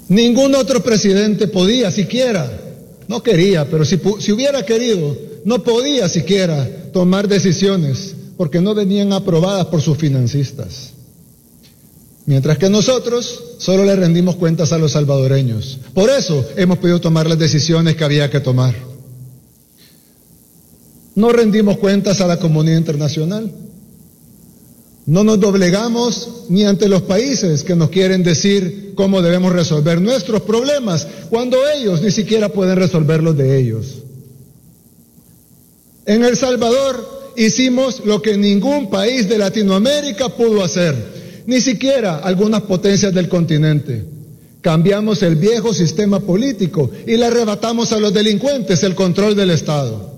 Ningún otro presidente podía siquiera, no quería, pero si hubiera querido, no podía siquiera tomar decisiones porque no venían aprobadas por sus financistas. Mientras que nosotros solo le rendimos cuentas a los salvadoreños. Por eso hemos podido tomar las decisiones que había que tomar. No rendimos cuentas a la comunidad internacional. No nos doblegamos ni ante los países que nos quieren decir cómo debemos resolver nuestros problemas, cuando ellos ni siquiera pueden resolver los de ellos. En El Salvador hicimos lo que ningún país de Latinoamérica pudo hacer, ni siquiera algunas potencias del continente. Cambiamos el viejo sistema político y le arrebatamos a los delincuentes el control del Estado.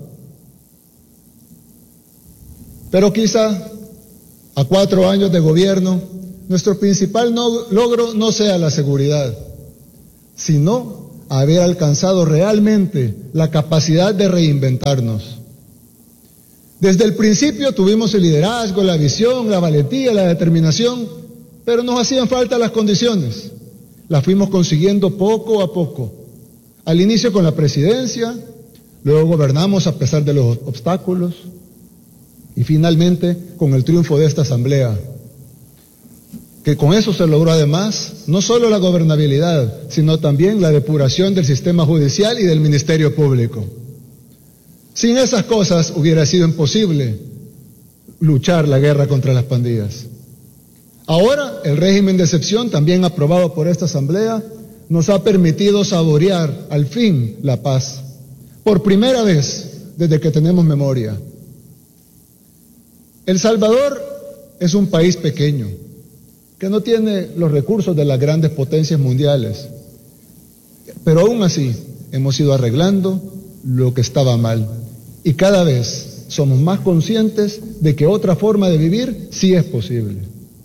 Pero quizá a 4 años de gobierno, nuestro principal logro no sea la seguridad, sino haber alcanzado realmente la capacidad de reinventarnos. Desde el principio tuvimos el liderazgo, la visión, la valentía, la determinación, pero nos hacían falta las condiciones. Las fuimos consiguiendo poco a poco. Al inicio con la presidencia, luego gobernamos a pesar de los obstáculos, y finalmente con el triunfo de esta asamblea, que con eso se logró además no solo la gobernabilidad, sino también la depuración del sistema judicial y del Ministerio Público. Sin esas cosas hubiera sido imposible luchar la guerra contra las pandillas. Ahora, el régimen de excepción, también aprobado por esta asamblea, nos ha permitido saborear al fin la paz, por primera vez desde que tenemos memoria. El Salvador es un país pequeño, que no tiene los recursos de las grandes potencias mundiales, pero aún así hemos ido arreglando lo que estaba mal y cada vez somos más conscientes de que otra forma de vivir sí es posible.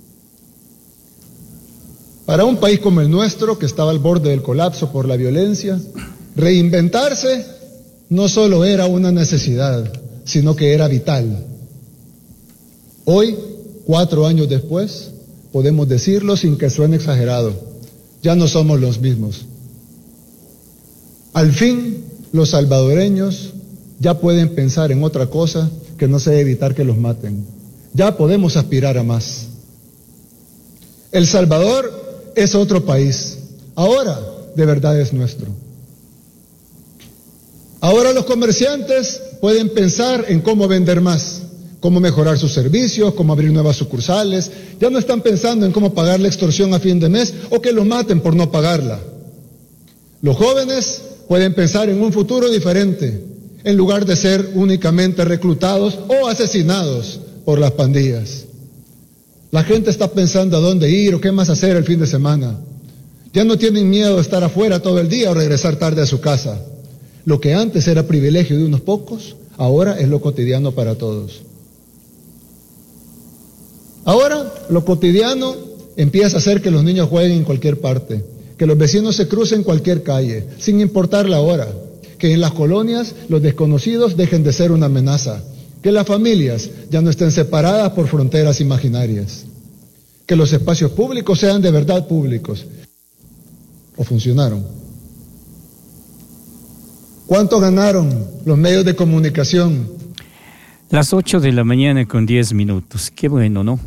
Para un país como el nuestro, que estaba al borde del colapso por la violencia, reinventarse no solo era una necesidad, sino que era vital. Hoy, 4 años después, podemos decirlo sin que suene exagerado, ya no somos los mismos. Al fin, los salvadoreños ya pueden pensar en otra cosa que no sea evitar que los maten. Ya podemos aspirar a más. El Salvador es otro país. Ahora, de verdad es nuestro. Ahora los comerciantes pueden pensar en cómo vender más, cómo mejorar sus servicios, cómo abrir nuevas sucursales. Ya no están pensando en cómo pagar la extorsión a fin de mes o que los maten por no pagarla. Los jóvenes pueden pensar en un futuro diferente, en lugar de ser únicamente reclutados o asesinados por las pandillas. La gente está pensando a dónde ir o qué más hacer el fin de semana. Ya no tienen miedo de estar afuera todo el día o regresar tarde a su casa. Lo que antes era privilegio de unos pocos, ahora es lo cotidiano para todos. Ahora, lo cotidiano empieza a hacer que los niños jueguen en cualquier parte, que los vecinos se crucen en cualquier calle, sin importar la hora, que en las colonias los desconocidos dejen de ser una amenaza, que las familias ya no estén separadas por fronteras imaginarias, que los espacios públicos sean de verdad públicos, o funcionaron. ¿Cuánto ganaron los medios de comunicación? Las 8 de la mañana con 10 minutos. Qué bueno, ¿no?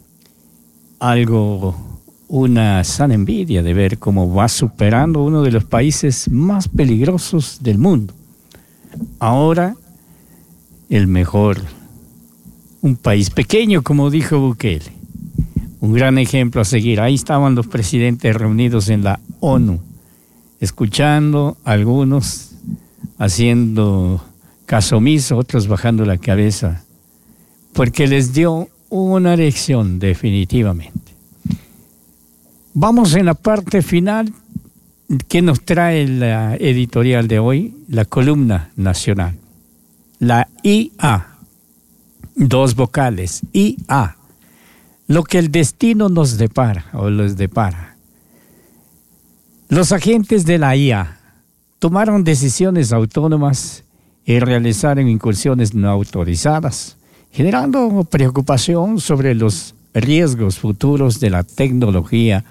Una sana envidia de ver cómo va superando uno de los países más peligrosos del mundo. Ahora, el mejor. Un país pequeño, como dijo Bukele. Un gran ejemplo a seguir. Ahí estaban los presidentes reunidos en la ONU, escuchando, algunos haciendo caso omiso, otros bajando la cabeza, porque les dio una lección definitivamente. Vamos en la parte final que nos trae la editorial de hoy, la columna nacional. La IA, 2 vocales, IA, lo que el destino nos depara o les depara. Los agentes de la IA tomaron decisiones autónomas y realizaron incursiones no autorizadas, generando preocupación sobre los riesgos futuros de la tecnología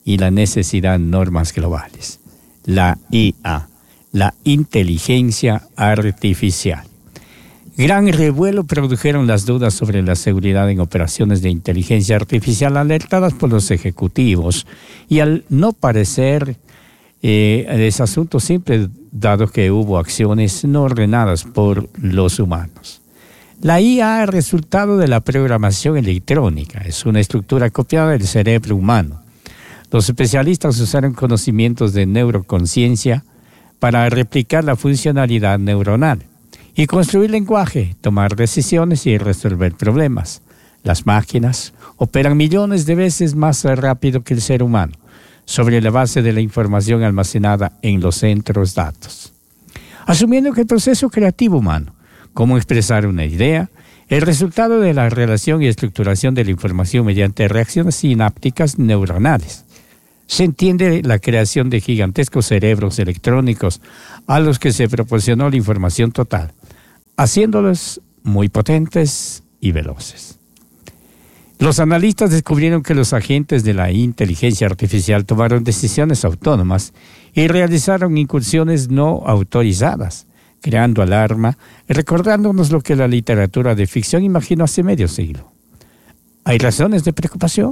y la necesidad de normas globales. La IA, la inteligencia artificial. Gran revuelo produjeron las dudas sobre la seguridad en operaciones de inteligencia artificial alertadas por los ejecutivos y al no parecer es asunto simple dado que hubo acciones no ordenadas por los humanos. La IA es resultado de la programación electrónica, es una estructura copiada del cerebro humano. Los especialistas usaron conocimientos de neuroconciencia para replicar la funcionalidad neuronal y construir lenguaje, tomar decisiones y resolver problemas. Las máquinas operan millones de veces más rápido que el ser humano, sobre la base de la información almacenada en los centros de datos. Asumiendo que el proceso creativo humano, como expresar una idea, el resultado de la relación y estructuración de la información mediante reacciones sinápticas neuronales. Se entiende la creación de gigantescos cerebros electrónicos a los que se proporcionó la información total, haciéndolos muy potentes y veloces. Los analistas descubrieron que los agentes de la inteligencia artificial tomaron decisiones autónomas y realizaron incursiones no autorizadas, creando alarma y recordándonos lo que la literatura de ficción imaginó hace medio siglo. ¿Hay razones de preocupación?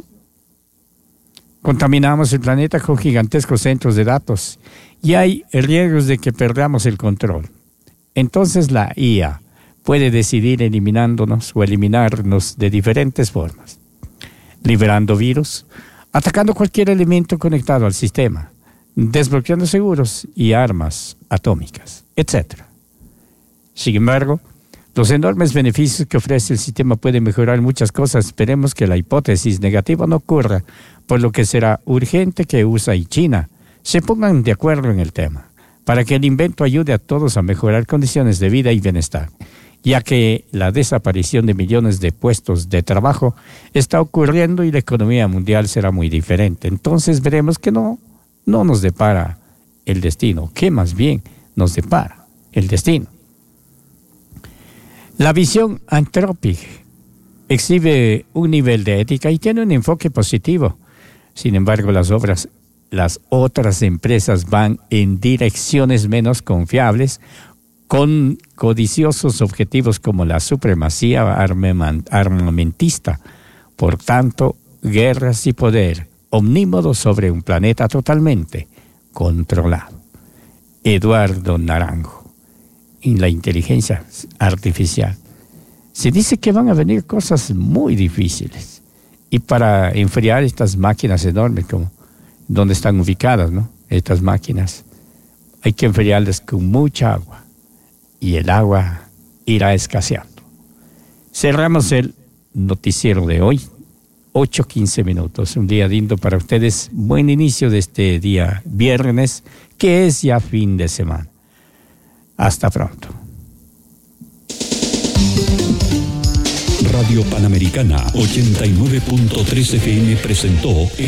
Contaminamos el planeta con gigantescos centros de datos y hay riesgos de que perdamos el control. Entonces la IA puede decidir eliminándonos o eliminarnos de diferentes formas, liberando virus, atacando cualquier elemento conectado al sistema, desbloqueando seguros y armas atómicas, etc. Sin embargo, los enormes beneficios que ofrece el sistema pueden mejorar muchas cosas. Esperemos que la hipótesis negativa no ocurra, por lo que será urgente que USA y China se pongan de acuerdo en el tema, para que el invento ayude a todos a mejorar condiciones de vida y bienestar, ya que la desaparición de millones de puestos de trabajo está ocurriendo y la economía mundial será muy diferente. Entonces veremos que no nos depara el destino, que más bien nos depara el destino. La visión Anthropic exhibe un nivel de ética y tiene un enfoque positivo. Sin embargo, las otras empresas van en direcciones menos confiables, con codiciosos objetivos como la supremacía armamentista. Por tanto, guerras y poder omnímodos sobre un planeta totalmente controlado. Eduardo Naranjo, en la inteligencia artificial. Se dice que van a venir cosas muy difíciles. Y para enfriar estas máquinas enormes, como donde están ubicadas, ¿no? Estas máquinas, hay que enfriarlas con mucha agua. Y el agua irá escaseando. Cerramos el noticiero de hoy, 8:15 minutos. Un día lindo para ustedes. Buen inicio de este día viernes, que es ya fin de semana. Hasta pronto. Radio Panamericana 89.3 FM presentó